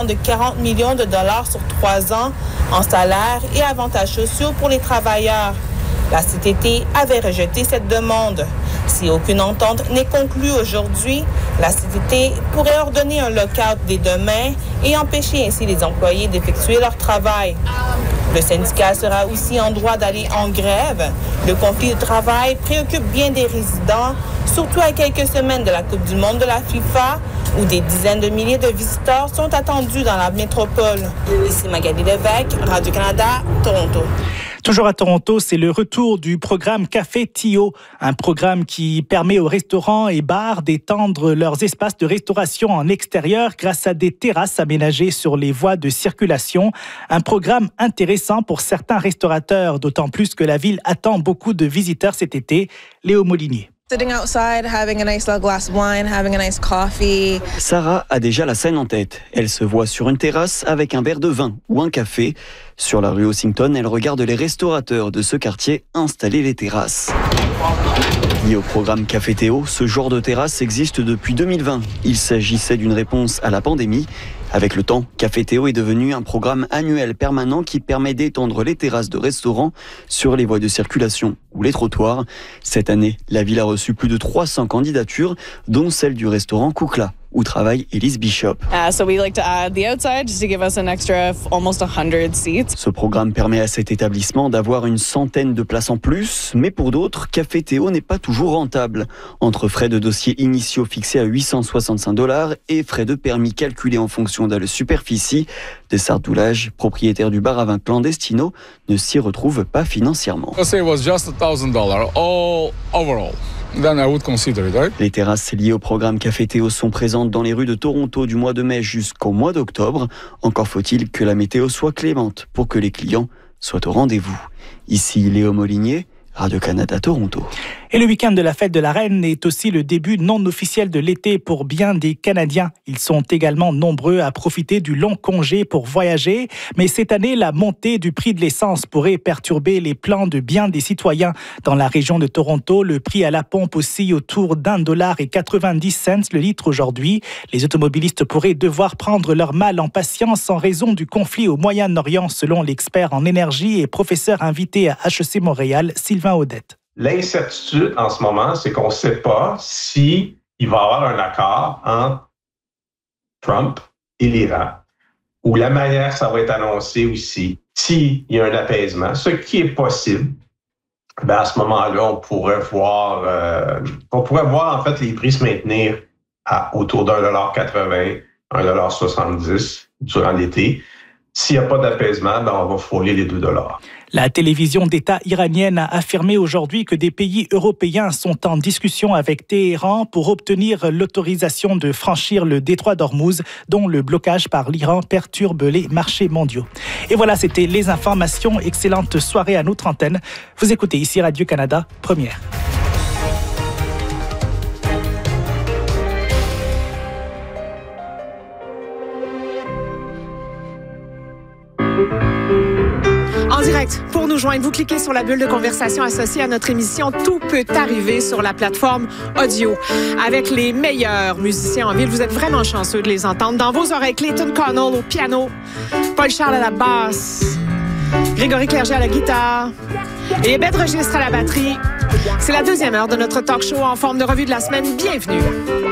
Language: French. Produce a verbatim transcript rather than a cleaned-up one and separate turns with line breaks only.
de quarante millions de dollars sur trois ans en salaires et avantages sociaux pour les travailleurs. La C T T avait rejeté cette demande. Si aucune entente n'est conclue aujourd'hui, la C T T pourrait ordonner un lock-out dès demain et empêcher ainsi les employés d'effectuer leur travail. Le syndicat sera aussi en droit d'aller en grève. Le conflit de travail préoccupe bien des résidents, surtout à quelques semaines de la Coupe du monde de la FIFA, où des dizaines de milliers de visiteurs sont attendus dans la métropole. Ici Magali Lévesque, Radio-Canada, Toronto.
Toujours à Toronto, c'est le retour du programme Café Tio, un programme qui permet aux restaurants et bars d'étendre leurs espaces de restauration en extérieur grâce à des terrasses aménagées sur les voies de circulation. Un programme intéressant pour certains restaurateurs, d'autant plus que la ville attend beaucoup de visiteurs cet été. Léo Molinier.
Sitting outside, having a nice little glass of wine, having a nice coffee.
Sarah a déjà la scène en tête. Elle se voit sur une terrasse avec un verre de vin ou un café. Sur la rue Ossington, elle regarde les restaurateurs de ce quartier installer les terrasses. Lié au programme Café Théo, ce genre de terrasse existe depuis deux mille vingt. Il s'agissait d'une réponse à la pandémie. Avec le temps, Café Théo est devenu un programme annuel permanent qui permet d'étendre les terrasses de restaurants sur les voies de circulation ou les trottoirs. Cette année, la ville a reçu plus de trois cents candidatures, dont celle du restaurant Koukla, où travaille Elise Bishop.
Uh, so we like to add the outside just to give us an extra almost one hundred seats.
Ce programme permet à cet établissement d'avoir une centaine de places en plus, mais pour d'autres, Café Théo n'est pas toujours rentable. Entre frais de dossier initiaux fixés à huit cent soixante-cinq dollars et frais de permis calculés en fonction de la superficie, des Sardoulage, propriétaire du bar à vin Clandestino, ne s'y retrouve pas financièrement.
It was just one thousand dollars all overall. Then I would consider it, right?
Les terrasses liées au programme Café Théo sont présentes dans les rues de Toronto du mois de mai jusqu'au mois d'octobre. Encore faut-il que la météo soit clémente pour que les clients soient au rendez-vous. Ici Léo Molinier, Radio-Canada Toronto.
Et le week-end de la fête de la Reine est aussi le début non officiel de l'été pour bien des Canadiens. Ils sont également nombreux à profiter du long congé pour voyager. Mais cette année, la montée du prix de l'essence pourrait perturber les plans de bien des citoyens. Dans la région de Toronto, le prix à la pompe oscille autour d'un dollar et quatre-vingt-dix cents le litre aujourd'hui. Les automobilistes pourraient devoir prendre leur mal en patience en raison du conflit au Moyen-Orient, selon l'expert en énergie et professeur invité à H E C Montréal, Sylvain Audette.
L'incertitude en ce moment, c'est qu'on ne sait pas s'il va y avoir un accord entre Trump et l'Iran, ou la manière que ça va être annoncé aussi, s'il y a un apaisement, ce qui est possible. Ben à ce moment-là, on pourrait voir, euh, on pourrait voir en fait les prix se maintenir à autour d'un dollar quatre-vingts, un dollar soixante-dix durant l'été. S'il n'y a pas d'apaisement, ben on va frôler les deux dollars.
La télévision d'État iranienne a affirmé aujourd'hui que des pays européens sont en discussion avec Téhéran pour obtenir l'autorisation de franchir le détroit d'Ormuz, dont le blocage par l'Iran perturbe les marchés mondiaux. Et voilà, c'était les informations. Excellente soirée à notre antenne. Vous écoutez ici Radio-Canada, première.
En direct, pour nous joindre, vous cliquez sur la bulle de conversation associée à notre émission. Tout peut arriver sur la plateforme audio. Avec les meilleurs musiciens en ville, vous êtes vraiment chanceux de les entendre. Dans vos oreilles, Clayton Connell au piano, Paul Charles à la basse, Grégory Clerget à la guitare et Beth Registre à la batterie. C'est la deuxième heure de notre talk show en forme de revue de la semaine. Bienvenue.